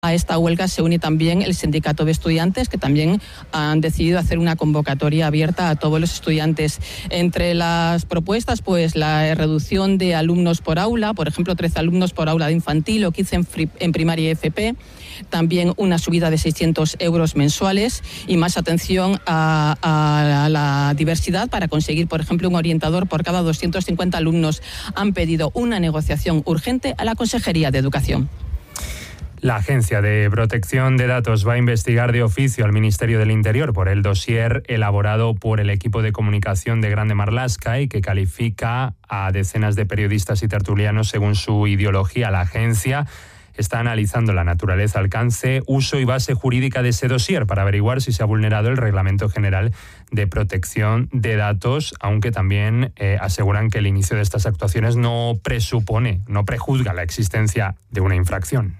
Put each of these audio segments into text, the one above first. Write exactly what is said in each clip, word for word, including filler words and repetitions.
A esta huelga se une también el sindicato de estudiantes, que también han decidido hacer una convocatoria abierta a todos los estudiantes. Entre las propuestas, pues la reducción de alumnos por aula, por ejemplo, trece alumnos por aula de infantil o quince en, en primaria y F P. También una subida de seiscientos euros mensuales y más atención a, a la diversidad para conseguir, por ejemplo, un orientador por cada doscientos cincuenta alumnos. Han pedido una negociación urgente a la Consejería de Educación. La Agencia de Protección de Datos va a investigar de oficio al Ministerio del Interior por el dossier elaborado por el equipo de comunicación de Grande Marlaska y que califica a decenas de periodistas y tertulianos según su ideología. La agencia está analizando la naturaleza, alcance, uso y base jurídica de ese dossier para averiguar si se ha vulnerado el Reglamento General de Protección de Datos, aunque también eh, aseguran que el inicio de estas actuaciones no presupone, no prejuzga la existencia de una infracción.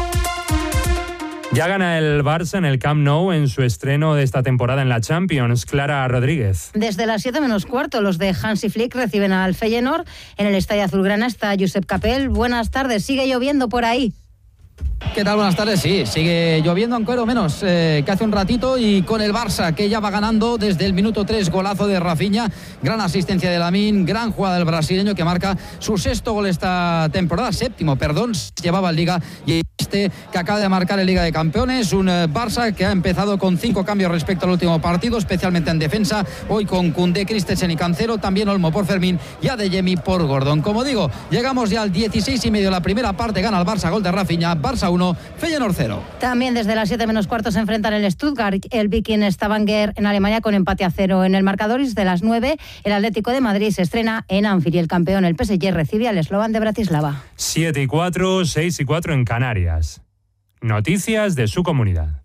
Ya gana el Barça en el Camp Nou en su estreno de esta temporada en la Champions. Clara Rodríguez. Desde las siete menos cuarto, los de Hansi Flick reciben al Feyenoord. En el Estadio Azulgrana está Josep Capel. Buenas tardes. ¿Sigue lloviendo por ahí? ¿Qué tal? Buenas tardes. Sí, sigue lloviendo, aunque lo menos eh, que hace un ratito, y con el Barça que ya va ganando desde el minuto tres, golazo de Rafinha, gran asistencia de Lamine, gran jugada del brasileño que marca su sexto gol esta temporada, séptimo, perdón, llevaba en Liga, y este que acaba de marcar en Liga de Campeones, un eh, Barça que ha empezado con cinco cambios respecto al último partido, especialmente en defensa, hoy con Koundé, Christensen y Cancelo, también Olmo por Fermín y Adeyemi por Gordon. Como digo, llegamos ya al dieciséis y medio, la primera parte, gana el Barça, gol de Rafinha, Barça uno, Feyenoord cero. También desde las siete menos cuarto se enfrentan el Stuttgart, el Viking Stavanger en Alemania con empate a cero en el marcador, y desde las nueve el Atlético de Madrid se estrena en Anfield y el campeón, el P S G, recibe al Slovan de Bratislava. siete y cuatro, seis y cuatro en Canarias. Noticias de su comunidad.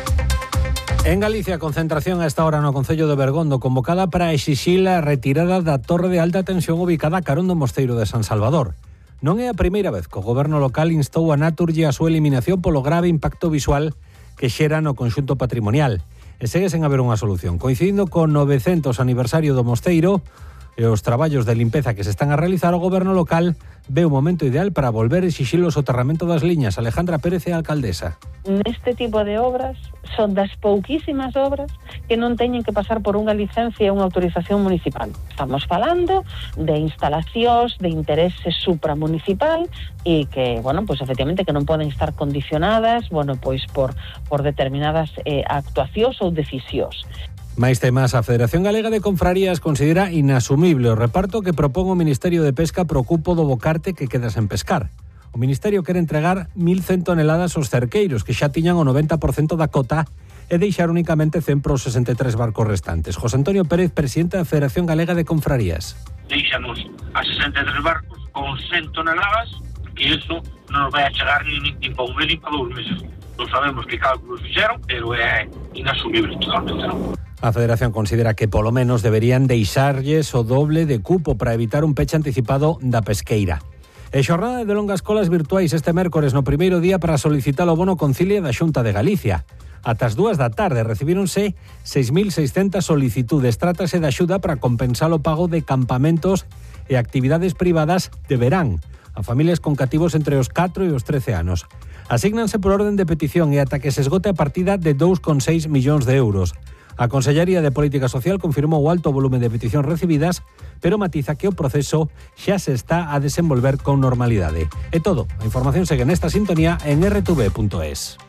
En Galicia, concentración a esta hora no Concello de Bergondo, convocada para exixir a retirada da torre de alta tensión ubicada a carón do Mosteiro de San Salvador. Non é a primeira vez que o goberno local instou a Naturgy a súa eliminación polo grave impacto visual que xera no conxunto patrimonial. E segue sen haber unha solución. Coincidindo co novecentos aniversario do Mosteiro e os traballos de limpeza que se están a realizar, o goberno local ve o momento ideal para volver a exixir o soterramento das liñas. Alejandra Pérez é a alcaldesa. Neste tipo de obras son das pouquísimas obras que non teñen que pasar por unha licencia e unha autorización municipal. Estamos falando de instalacións de interese supramunicipal e que, bueno, pois efectivamente que non poden estar condicionadas, bueno, pois por por determinadas eh, actuacións ou decisións. Mais temas, a Federación Galega de Confrarías considera inasumible o reparto que propón o Ministerio de Pesca pro cupo do bocarte que queda sen pescar. O Ministerio quere entregar mil cen toneladas aos cerqueiros, que xa tiñan o noventa por cento da cota, e deixar únicamente cen para os sesenta e tres barcos restantes. José Antonio Pérez, presidente da Federación Galega de Confrarías. Deixamos a sesenta e tres barcos con cen toneladas, que iso non nos vai a chegar ni, ni para un mes ni para dous meses. Non sabemos que cálculos fixeron, pero é inasumible totalmente, non? A Federación considera que polo menos deberían deixarlles o doble de cupo para evitar un peche anticipado da pesqueira. E xornada de longas colas virtuais este mércores no primeiro día para solicitar o bono concilia da Xunta de Galicia. Ata as dúas da tarde recibíronse seis mil seiscentas solicitudes. Trátase de axuda para compensar o pago de campamentos e actividades privadas de verán a familias con cativos entre os catro e os trece anos. Asígnanse por orden de petición e ata que se esgote a partida de dous coma seis millóns de euros. A Consellería de Política Social confirmou o alto volume de peticións recibidas, pero matiza que o proceso xa se está a desenvolver con normalidade. E todo, a información segue nesta sintonía en erre te ve punto es.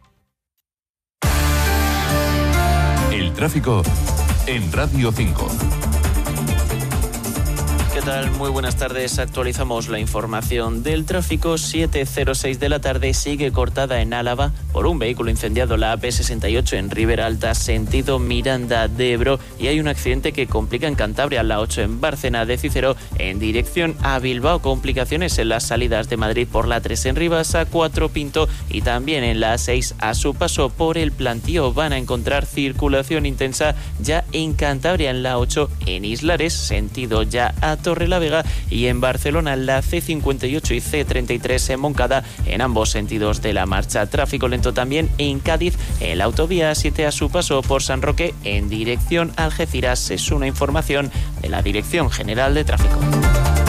El tráfico en Radio cinco. ¿Qué tal? Muy buenas tardes. Actualizamos la información del tráfico. siete cero seis de la tarde sigue cortada en Álava por un vehículo incendiado la A P sesenta y ocho en Ribera Alta, sentido Miranda de Ebro, y hay un accidente que complica en Cantabria, la ocho en Bárcena de Cícero, en dirección a Bilbao. Complicaciones en las salidas de Madrid por la tres en Rivas, A cuatro Pinto, y también en la A seis a su paso por el Plantío. Van a encontrar circulación intensa ya en Cantabria, en la ocho en Islares, sentido ya a Torrelavega, y en Barcelona la C cincuenta y ocho y C treinta y tres en Moncada, en ambos sentidos de la marcha. Tráfico lento también en Cádiz, en la autovía siete a su paso por San Roque en dirección a Algeciras. Es una información de la Dirección General de Tráfico.